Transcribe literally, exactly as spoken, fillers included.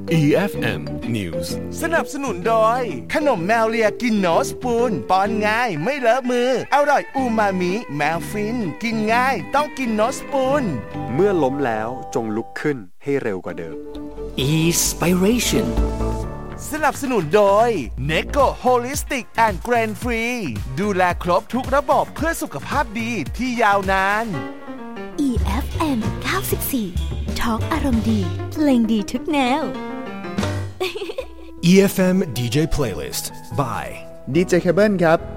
อี เอฟ เอ็ม News สนับสนุนโดยขนมแมวเลียกินโนสปูนป้อนง่ายไม่เลอะมืออร่อยอูมามิแมวฟินกินง่ายต้องกินโนสปูนเมื่อล้มแล้วจงลุกขึ้นให้เร็วกว่าเดิม Inspiration สนับสนุนโดย Neko Holistic and Grain Free ดูแลครบทุกระบบเพื่อสุขภาพดีที่ยาวนานอี เอฟ เอ็ม เก้าสิบสี่ Talk อารมณ์ดีเพลงดีทุกแนวอี เอฟ เอ็ม ดี เจ Playlist by ดี เจ Cable ครับ